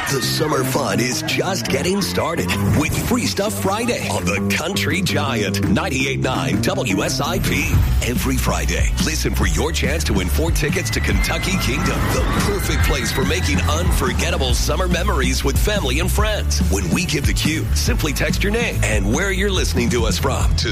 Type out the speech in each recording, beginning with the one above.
The summer fun is just getting started with Free Stuff Friday on the Country Giant 98.9 WSIP. Every Friday, listen for your chance to win 4 tickets to Kentucky Kingdom, the perfect place for making unforgettable summer memories with family and friends. When we give the cue, simply text your name and where you're listening to us from to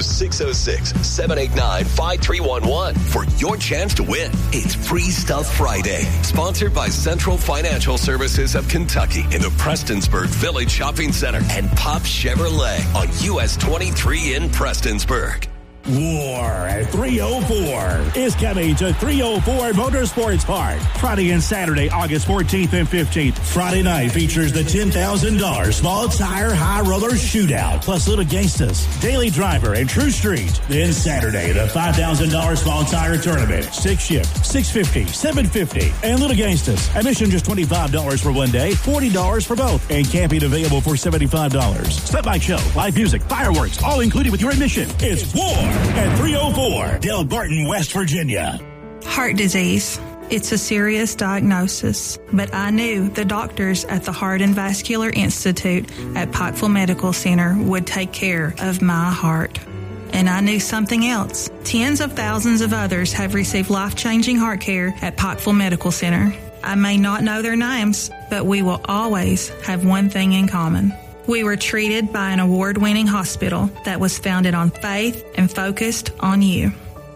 606-789-5311 for your chance to win. It's Free Stuff Friday, sponsored by Central Financial Services of Kentucky in the Prestonsburg Village Shopping Center and Pop Chevrolet on US 23 in Prestonsburg. War at 304 is coming to 304 Motorsports Park Friday and Saturday, August 14th and 15th. Friday night features the $10,000 Small Tire High Roller Shootout, plus Little Gangstas, Daily Driver, and True Street. Then Saturday, the $5,000 Small Tire Tournament, 6 shift, $650, $750, and Little Gangstas. Admission just $25 for one day, $40 for both, and camping available for $75. Step bike show, live music, fireworks, all included with your admission. It's War at 304 Del Barton, West Virginia. Heart disease. It's a serious diagnosis, but I knew the doctors at the Heart and Vascular Institute at Pikeville Medical Center would take care of my heart. And I knew something else. Tens of thousands of others have received life-changing heart care at Pikeville Medical Center. I may not know their names, but we will always have one thing in common. We were treated by an award-winning hospital that was founded on faith and focused on you.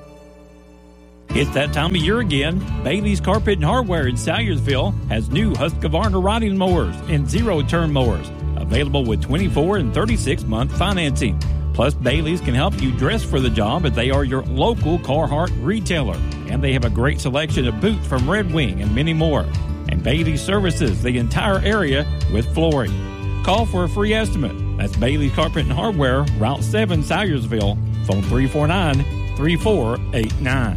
It's that time of year again. Bailey's Carpet and Hardware in Salyersville has new Husqvarna riding mowers and zero-turn mowers available with 24 and 36-month financing. Plus, Bailey's can help you dress for the job as they are your local Carhartt retailer. And they have a great selection of boots from Red Wing and many more. And Bailey's services the entire area with flooring. Call for a free estimate. That's Bailey's Carpet and Hardware, Route 7, Salyersville. Phone 349-3489.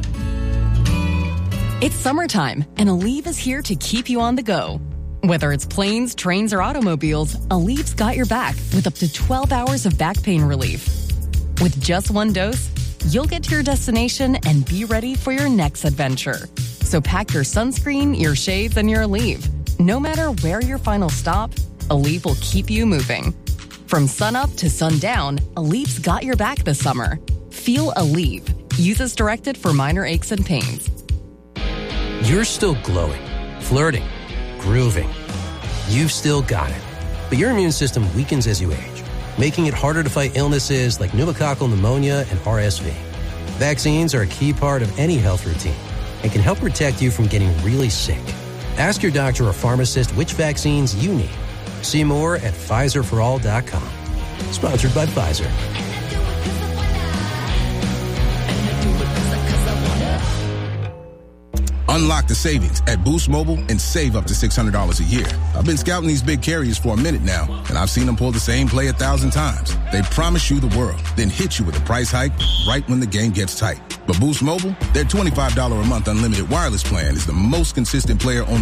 It's summertime, and Aleve is here to keep you on the go. Whether it's planes, trains, or automobiles, Aleve's got your back with up to 12 hours of back pain relief. With just one dose, you'll get to your destination and be ready for your next adventure. So pack your sunscreen, your shades, and your Aleve. No matter where your final stop, Aleve will keep you moving. From sunup to sundown, Aleve's got your back this summer. Feel Aleve. Use as directed for minor aches and pains. You're still glowing, flirting, grooving. You've still got it. But your immune system weakens as you age, making it harder to fight illnesses like pneumococcal pneumonia and RSV. Vaccines are a key part of any health routine and can help protect you from getting really sick. Ask your doctor or pharmacist which vaccines you need. See more at PfizerForAll.com. Sponsored by Pfizer. Unlock the savings at Boost Mobile and save up to $600 a year. I've been scouting these big carriers for a minute now, and I've seen them pull the same play 1,000 times. They promise you the world, then hit you with a price hike right when the game gets tight. But Boost Mobile, their $25 a month unlimited wireless plan is the most consistent player on